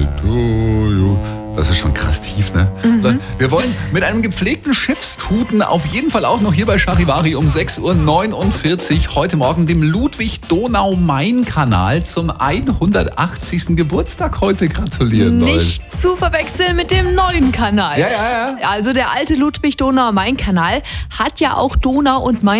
to you. Das ist schon krass tief, ne? Mhm. Wir wollen mit einem gepflegten Schiffstuten auf jeden Fall auch noch hier bei Charivari um 6.49 Uhr heute Morgen dem Ludwig-Donau-Main-Kanal zum 180. Geburtstag heute gratulieren. Nicht zu verwechseln mit dem neuen Kanal. Ja. Also der alte Ludwig-Donau-Main-Kanal hat ja auch Donau und Main